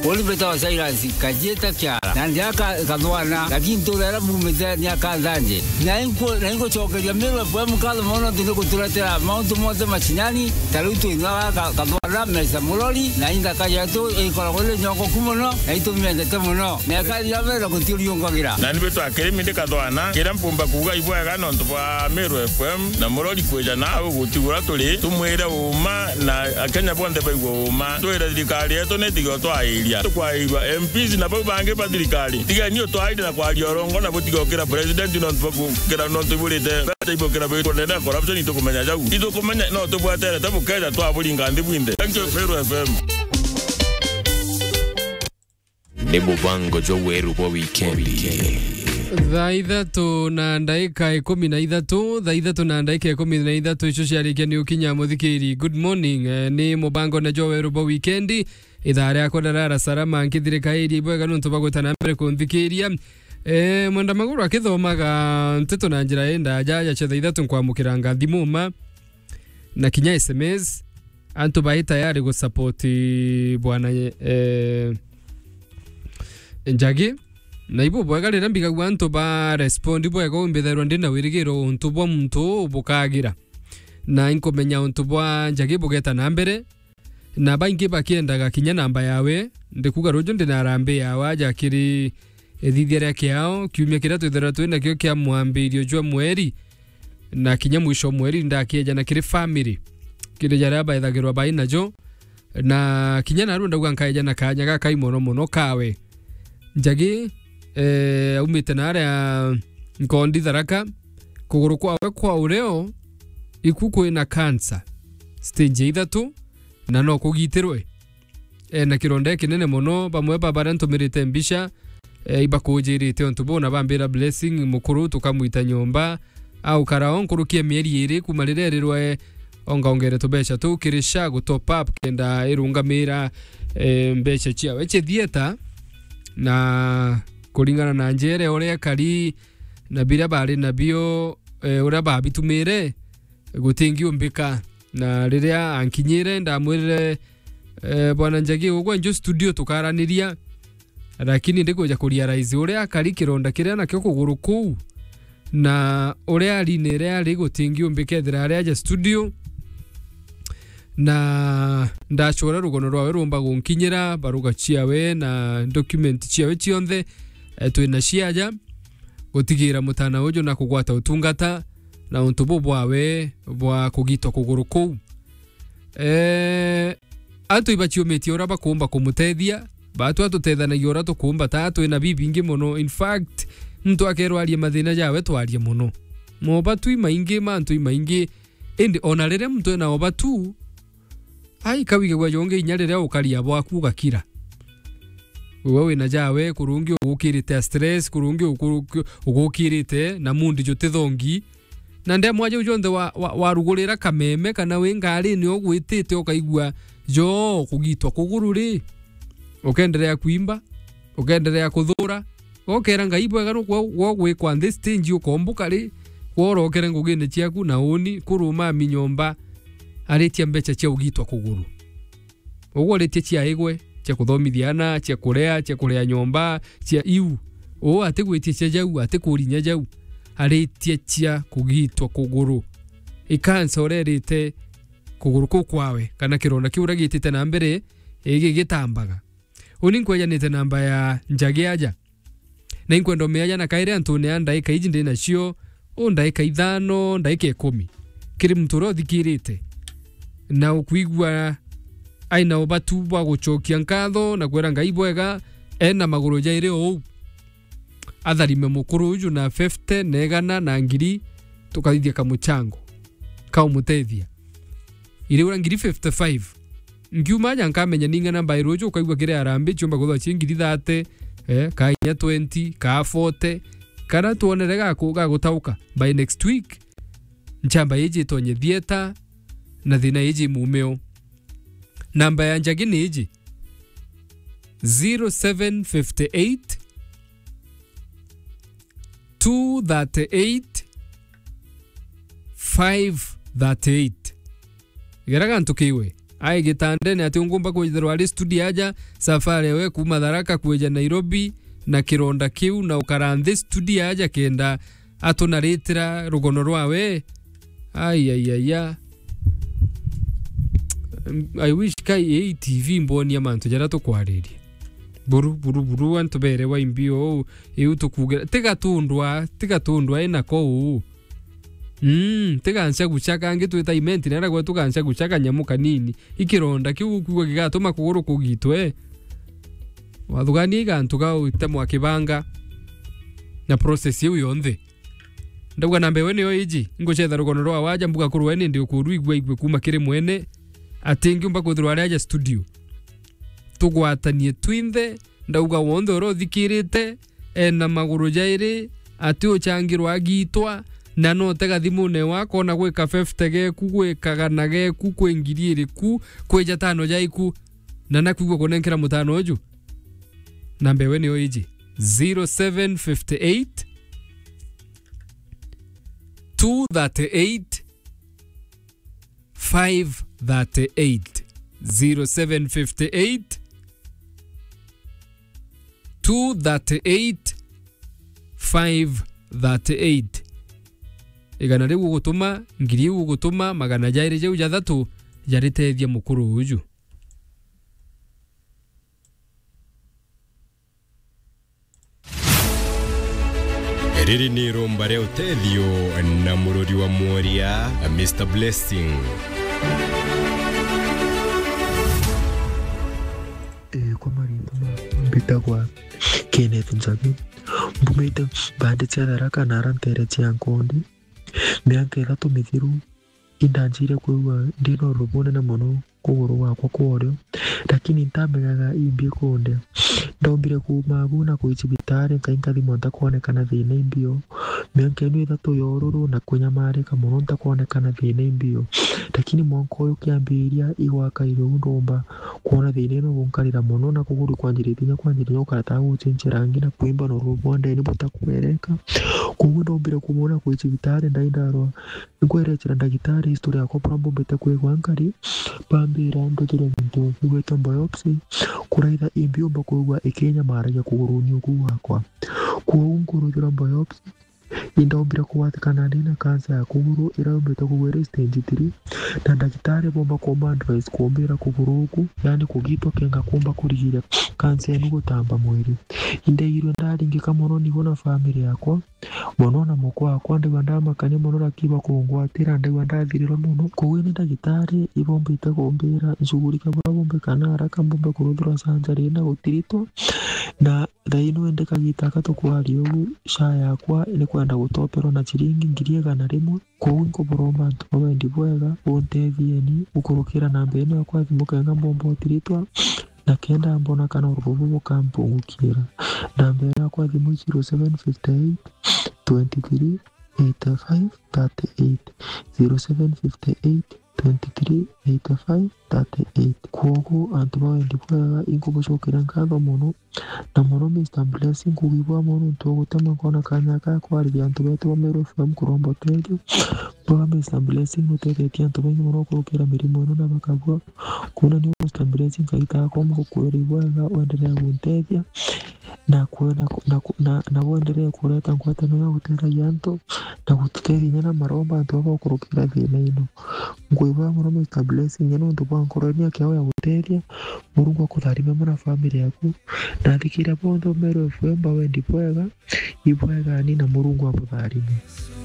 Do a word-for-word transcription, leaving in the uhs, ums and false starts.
Oli beta sairasi kajeta kyara. Na ndiaka kadwana lakini tolera bumeza nyaka zanje. Na inko na inko choka ya mero kwa mkalo mono ndiko tulatera mauto moto machinani taluto ina kadwana mesa muloli na inda kaya to ikola kole nyoko kumono na ito mende temono. Na kali ya mero kutiri yongagira. Na nibeto akemi de kadwana kera mpumba kuga ibwa gano ntwa mero F M na muloli kweja na gutigura tuli tumwera uma na akenya bonde baigwa uma twera thirikari eto ne tigo to airia tukwaigwa M Ps na bange ba thirikari tiga ni to aida na kwa riorongo na butigokera president no ntwa kera no tubulite taibokera beto na corruption ito kumenya jau ito kumenya no tubwatera tabukeza twa bulinga ndibwinde thank you Mero F M Nebo bango jo weru bo weekend Thaa ithatu na ndaika ikumi na ithatu thaa ithatu na ndaika ikumi na ithatu icio ciarĩkia nĩ ũkinya mũthikĩri good morning eh, nĩ mũbango na Joe Rubo weekend ithaa rĩakwa ndarara sarama nkĩthirĩkairie ibwega nũntũ bagwĩtana mbere kũnthikĩria eh, mwenda magũrũ akĩthomaga nteto na njĩra enda jaja cia thaa ithatu nkwamũkĩra ngathi mũma na kinya S M S antu baĩ tayari gũsupport bwana eh, Njagi na ibo bwaga rira mbiga gwanto ba respond bwaga umbetherwa ndina wirigiro untu bwa muntu bukagira na inkomenya untu bwa Njagi bugeta na mbere na baingi bakiendaga kinya namba yawe ndikuga rojo ndina rambe yawa jakiri ethithia yake yao kiumia kira twethera twenda kio kia mwambirio jwa mweri na kinya mwisho mweri ndakieja na kiri family kire jara baithagirwa baina jo na kinya narunda gwankaeja na kanya gakai mono mono kawe Njagi eh umite nare ya Nkondi Tharaka kuguru kwawe kwa ureo ikuko ina cancer stage ithatu na no kugitirwe e, na kironda kinene muno bamwe babara ntumirite mbisha e, ibakujirite ontu bona bambira blessing mukuru tukamwita nyomba au karao nkurukie mieri iri kumalirererwe onga ongere tubecha tukirisha go top up kenda irungamira e, mbecha cia eche dieta na kuringana na njere oria kari na bira bari na bio e, ora babitumire gutingi umbika na riria ankinyire ndamwire e, bwana Njagi ugwa njo studio tukaraniria lakini ndikuja kuria raizi uria kari kironda kiria nakyo kuguru kuu na uria alinere ari gutingi umbika thira ari aja studio na ndachora rugono rwawe rumba gunkinyira baruga ciawe na document ciawe cionthe e, twina ciaja gutigira mutana ujo na kugwata utungata na untubo bwawe bwa kugitwa kuguru kuu eh atu ibachiometi ora bakumba kumutethia batu atutethanagia ora tukumba tatu ina bibingi muno in fact mtu akerwa alie mathina jawe twarie muno mobatu imaingi mantu imaingi indi ona rere mtu ena obatu ai kawige gwa jonge inyarere ukaria bwaku gakira wewe na jawe kurungi ugukirite stress kurungi ugukirite na mundi jote thongi na ndia mwaje ujonde wa, wa, wa rugurira kameme kana we ngari ni ogwitite ukaigwa jo kugitwa kugururi ukenderea kuimba ukenderea kuthura okera ngaibwe garo gwo gwikwa this stage ukombuka ri worokere nguginde ciaku na uni kuruma minyomba aritia mbecha cia ugitwa kuguru ugo ritia cia igwe cia kuthomithiana cia kurea cia kurea nyomba cia iu o ate gwitia cia jau ate kurinya jau aritia cia kugitwa kuguru ikansa orerite kuguru ku kwawe kana kironda kiura gitite na mbere igi gitambaga uni nkwejanite namba ya Njagi aja na inkwendo meaja na kaire antune anda ikaiji ndina cio o ndaika ithano ndaika ikumi kiri mturo thikirite na ukuigwa aina obatu bwa guchokia nkatho na kwera Ngai bwega ena maguru jaire o atharime mukuru uju na fifty negana na ngiri tukaithia kamuchango ka umutethia ile ura ngiri fifty-five ngiuma nkamenya ninga namba irojo ukaigwa kire arambe chumba gutha chingiri thirty eh ka twenty ka forty kana tuonerega kuga gutauka by next week nchamba yeje tonye theater na thina yeje mumeo namba ya Njagi ni yeje zero seven five eight two thirty-eight five thirty-eight igaraga ntukiwe ai gitande ni ati ungumba kwithirwa ari studio aja safari we kuma Tharaka kweja Nairobi na kironda kiu na ukaranthi studio aja kenda atunaritira rugono rwawe ai ai ai ya I wish kai T V mboni amantu jara to kwariri buru buru buru antu bere wa imbio eu tukugera tiga tundwa tiga tundwa ina ko mm tiga ansia guchaka ngi twita imenti nara gwa tukansia guchaka nyamuka nini ikironda kiu kuwa gigatuma kuguru kugitwe wathugani gantu ga utemo akibanga na process yu yonthe ndabwa nambe wene yo iji ngochetha rugono rwa waja mbuga kurwa ni ndi ukuru igwe igwe kuma kire mwene atingi mba kuthirwa aja studio tugwatanie twinthe ndauga wonthe oro thikirite ena maguru jairi ati uchangirwa agitwa na no tega thimune wako na gwika fifty geku gwikaga na geku kwingiriire ku kweja tano jaiku na nakuigwa kunenkera mutano oju nambe weni oiji zero seven five eight two thirty-eight five thirty-eight zero seven five eight two thirty-eight five thirty-eight igana riu gutuma ngiri u gutuma magana jairi je ujathatu jaritethia mukuru uju Riri ni rumba reo tedio na murodi wa Moria mister Blessing. Eh kwa marinda mbita kwa Kenneth Nzabi mbumeta bande tia Tharaka na rantere tia Nkondi mianke rato mithiru indanjire kwa ndino rubona na mono kuguru wakwa kworio lakini ntamegaga imbie konde ndombire kumagu na kuicibitare kainkathi monta kuonekana thina imbio mianke ni ithatu yoruru na kunyamarika muno ntakuonekana thina imbio lakini monko uyu kiambiria igwakaire ndomba kuona thina ino gunkarira muno na kuguru kwanjiriria kwanjiriria ukarata gucenjera rangi na kuimba no rubonde ni butakumereka kugu ndombire kumona kuicibitare ndaindarwa ngwerekera ndagitari historia yako prambo bete kwegwankari bambira ndogire ndo gweta biopsy kuraitha imbio mbakugwa ikenya maraja kuguruni ugu wakwa kuunguru jura biopsy indaombira kuwatikana ndina kansa ya kuguru iraombeta kugwere stage three na ndagitari bomba komba advice kuombera kuguru ugu yani kugitwa kenga komba kurihira kansa ya gutamba mwiri indeirwe ndaringika muno niho na family yakwa muno na mukwa akwa ndi ndama kanye muno rakiba kungwatira ndi ndathirira muno kuwini ndagitari ibombita kuombera nshugurika babombe kana haraka mbombe kuruthura sanjari na gutirito na thaino endeka gitaka tukwari ugu sha yakwa ni kwenda gutopero na chiringi ngiri igana rimwe kuunko boromba ntuba ndi bwega untethie ukurukira na mbene yakwa thimukenga mbombo tiritwa na kenda mbona kana urububu kampungukira na mbere yakwa thimu zero seven five eight twenty-three eighty-five thirty-eight zero seven five eight twenty-three eighty-five thirty-eight kuogo antu bawe ndibwaga inkubo shokera nkatho muno na muno mister Blessing kugibwa muno ntogutema kona kanya ka kwari antu betu omero fam kurombo tedio bwa mister Blessing mutethetie antu bengi muno kurukira mirimo ino na bakagwa kuna ni mister Blessing kaita komo kukweri bwaga wendelea guntethia na kuenda na na na wendelea kuleta ngwatano ya gutera yanto na gututeria na maromba antu baba kurukira thina ino ngwibwa muno mister Blessing ino ndo bankorania kiao ya guteria Murungu akutharime na family yaku na thikira bondo mero fwemba wendi bwega ibwega ni na Murungu akutharime.